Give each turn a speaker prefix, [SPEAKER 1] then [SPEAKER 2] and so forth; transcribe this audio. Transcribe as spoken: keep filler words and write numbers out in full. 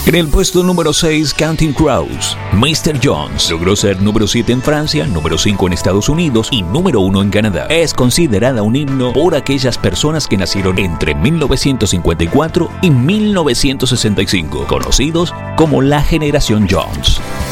[SPEAKER 1] En el puesto número seis, Counting Crows, mister Jones. Logró ser número siete en Francia, número cinco en Estados Unidos y número uno en Canadá. Es considerada un himno por aquellas personas que nacieron entre mil novecientos cincuenta y cuatro y mil novecientos sesenta y cinco, conocidos como la Generación Jones.